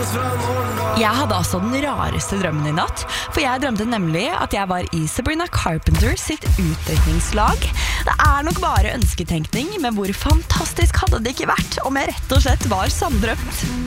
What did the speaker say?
Jeg hadde altså den rareste drømmen i natt, for jeg drømte nemlig at jeg var i Sabrina Carpenter sitt utdrikningslag. Det nok bare ønsketenkning, men hvor fantastisk hadde det ikke vært om jeg rett og slett var sanndrømt?